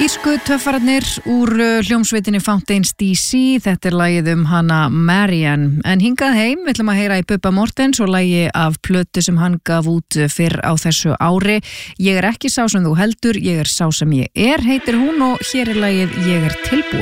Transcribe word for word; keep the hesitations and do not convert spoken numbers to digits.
Þýsku töffararnir úr hljómsveitinni Fountains D C, þetta er lagið um hana Marianne. En hingað heim, við ætlum að heyra í Bubba Morthens og lagi af plötu sem hann gaf út fyrr á þessu ári. Ég er ekki sá sem þú heldur, ég er sá sem ég er, heitir hún og hér er lagið Ég er tilbúin.